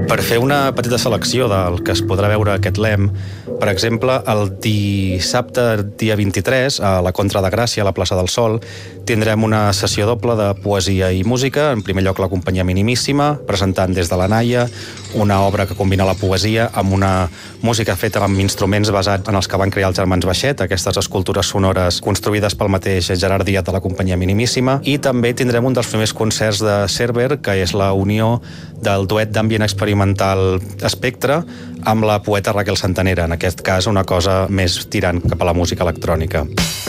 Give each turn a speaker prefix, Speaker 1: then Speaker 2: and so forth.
Speaker 1: Per fer una petita selecció del que es podrà veure aquest LEM, per exemple, el dissabte, dia 23, a la Contra de Gràcia, a la plaça del Sol, tindrem una sessió doble de poesia i música. En primer lloc, la companyia Minimíssima, presentant Des de la Naia, una obra que combina la poesia amb una música feta amb instruments basats en els que van crear els germans Baixet, aquestes escultures sonores construïdes pel mateix Gerard Díaz de la companyia Minimíssima. I també tindrem un dels primers concerts de Cerver, que és la unió del duet d'ambient experimental Espectre amb la poeta Raquel Santanera, en aquest cas una cosa més tirant cap a la música electrònica.